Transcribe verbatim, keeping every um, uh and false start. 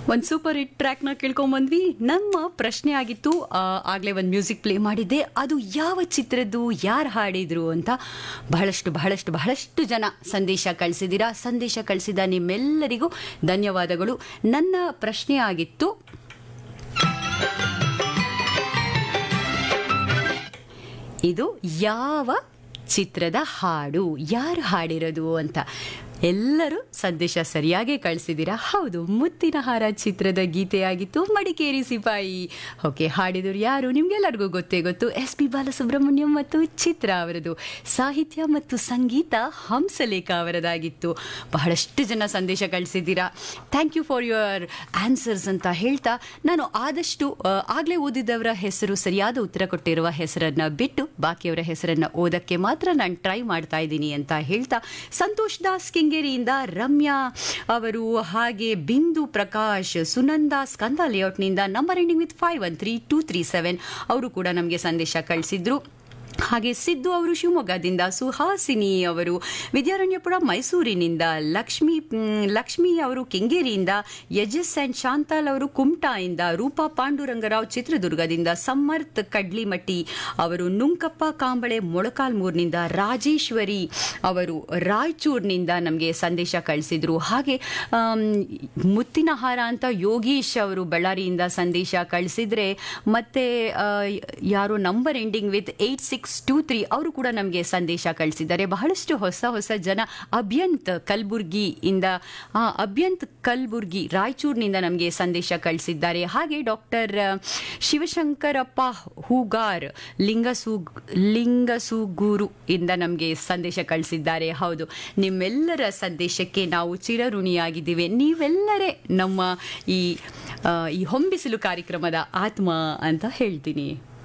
ಒಂದು super hit ಟ್ರ್ಯಾಕ್ನ ಕೇಳ್ಕೊಂಬಂದ್ವಿ. ನಮ್ಮ ಪ್ರಶ್ನೆ ಆಗಿತ್ತು, ಆಗಲೇ ಒಂದು ಮ್ಯೂಸಿಕ್ ಪ್ಲೇ ಮಾಡಿದ್ದೆ, ಅದು ಯಾವ ಚಿತ್ರದ್ದು, ಯಾರು ಹಾಡಿದ್ರು ಅಂತ. ಬಹಳಷ್ಟು ಬಹಳಷ್ಟು ಬಹಳಷ್ಟು ಜನ ಸಂದೇಶ ಕಳಿಸಿದ್ದೀರಾ. ಸಂದೇಶ ಕಳಿಸಿದ ನಿಮ್ಮೆಲ್ಲರಿಗೂ ಧನ್ಯವಾದಗಳು. ನನ್ನ ಪ್ರಶ್ನೆ ಆಗಿತ್ತು, ಇದು ಯಾವ ಚಿತ್ರದ ಹಾಡು, ಯಾರು ಹಾಡಿರೋದು ಅಂತ. ಎಲ್ಲರೂ ಸಂದೇಶ ಸರಿಯಾಗಿ ಕಳಿಸಿದ್ದೀರಾ. ಹೌದು, ಮುತ್ತಿನ ಹಾರ ಚಿತ್ರದ ಗೀತೆಯಾಗಿತ್ತು, ಮಡಿಕೇರಿ ಸಿಪಾಯಿ. ಓಕೆ, ಹಾಡಿದರು ಯಾರು ನಿಮ್ಗೆಲ್ಲರಿಗೂ ಗೊತ್ತೇ ಗೊತ್ತು, ಎಸ್ ಪಿ ಬಾಲಸುಬ್ರಹ್ಮಣ್ಯಂ ಮತ್ತು ಚಿತ್ರ ಅವರದು. ಸಾಹಿತ್ಯ ಮತ್ತು ಸಂಗೀತ ಹಂಸಲೇಖ ಅವರದಾಗಿತ್ತು. ಬಹಳಷ್ಟು ಜನ ಸಂದೇಶ ಕಳಿಸಿದ್ದೀರಾ. Thank you for your answers ಅಂತ ಹೇಳ್ತಾ, ನಾನು ಆದಷ್ಟು ಆಗಲೇ ಓದಿದವರ ಹೆಸರು, ಸರಿಯಾದ ಉತ್ತರ ಕೊಟ್ಟಿರುವ ಹೆಸರನ್ನು ಬಿಟ್ಟು ಬಾಕಿಯವರ ಹೆಸರನ್ನು ಓದಕ್ಕೆ ಮಾತ್ರ ನಾನು ಟ್ರೈ ಮಾಡ್ತಾ ಇದ್ದೀನಿ ಅಂತ ಹೇಳ್ತಾ, ಸಂತೋಷ್ ದಾಸ್ ಕೆಂಗೇರಿಯಿಂದ, ರಮ್ಯಾ ಅವರು, ಹಾಗೆ ಬಿಂದು ಪ್ರಕಾಶ್, ಸುನಂದಾ ಸ್ಕಂದ ಲೇಔಟ್ನಿಂದ, number ending with five one three two three seven ಅವರು ಕೂಡ ನಮಗೆ ಸಂದೇಶ ಕಳಿಸಿದ್ರು. ಹಾಗೆ ಸಿದ್ದು ಅವರು ಶಿವಮೊಗ್ಗದಿಂದ, ಸುಹಾಸಿನಿ ಅವರು ವಿದ್ಯಾರಣ್ಯಪುರ ಮೈಸೂರಿನಿಂದ, ಲಕ್ಷ್ಮಿ ಲಕ್ಷ್ಮಿ ಅವರು ಕೆಂಗೇರಿಯಿಂದ, ಯಜಸ್ ಆ್ಯಂಡ್ ಶಾಂತಾಲ್ ಅವರು ಕುಮಟಾಯಿಂದ, ರೂಪಾ ಪಾಂಡುರಂಗರಾವ್ ಚಿತ್ರದುರ್ಗದಿಂದ, ಸಮರ್ಥ್ ಕಡ್ಲಿಮಟ್ಟಿ ಅವರು ನುಂಕಪ್ಪ ಕಾಂಬಳೆ ಮೊಳಕಾಲ್ಮೂರಿನಿಂದ, ರಾಜೇಶ್ವರಿ ಅವರು ರಾಯಚೂರಿನಿಂದ ನಮಗೆ ಸಂದೇಶ ಕಳಿಸಿದ್ರು. ಹಾಗೆ ಮುತ್ತಿನ ಹಾರ ಅಂತ ಯೋಗೀಶ್ ಅವರು ಬಳ್ಳಾರಿಯಿಂದ ಸಂದೇಶ ಕಳಿಸಿದ್ರೆ, ಮತ್ತೆ ಯಾರು number ending with eight six two three ಅವರು ಕೂಡ ನಮಗೆ ಸಂದೇಶ ಕಳಿಸಿದ್ದಾರೆ. ಬಹಳಷ್ಟು ಹೊಸ ಹೊಸ ಜನ, ಅಭ್ಯಂತ್ ಕಲಬುರ್ಗಿಯಿಂದ, ಅಭ್ಯಂತ್ ಕಲಬುರ್ಗಿ ರಾಯಚೂರಿನಿಂದ ನಮಗೆ ಸಂದೇಶ ಕಳಿಸಿದ್ದಾರೆ. ಹಾಗೆ ಡಾಕ್ಟರ್ ಶಿವಶಂಕರಪ್ಪ ಹೂಗಾರ್ ಲಿಂಗಸೂ ಲಿಂಗಸೂಗೂರು ಇಂದ ನಮಗೆ ಸಂದೇಶ ಕಳಿಸಿದ್ದಾರೆ. ಹೌದು, ನಿಮ್ಮೆಲ್ಲರ ಸಂದೇಶಕ್ಕೆ ನಾವು ಚಿರಋಣಿಯಾಗಿದ್ದೀವಿ. ನೀವೆಲ್ಲರೇ ನಮ್ಮ ಈ ಈ ಹೊಂಬಿಸಿಲು ಕಾರ್ಯಕ್ರಮದ ಆತ್ಮ ಅಂತ ಹೇಳ್ತೀನಿ.